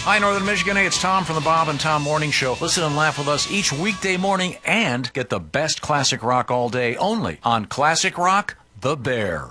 Hi, Northern Michigan. Hey, it's Tom from the Bob and Tom Morning Show. Listen and laugh with us each weekday morning and get the best classic rock all day only on Classic Rock The Bear.